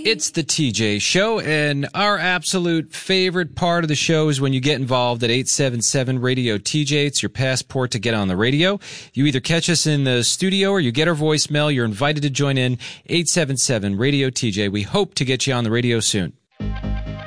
It's the TJ Show, and our absolute favorite part of the show is when you get involved at 877 Radio TJ. It's your passport to get on the radio. You either catch us in the studio or you get our voicemail. You're invited to join in 877 Radio TJ. We hope to get you on the radio soon.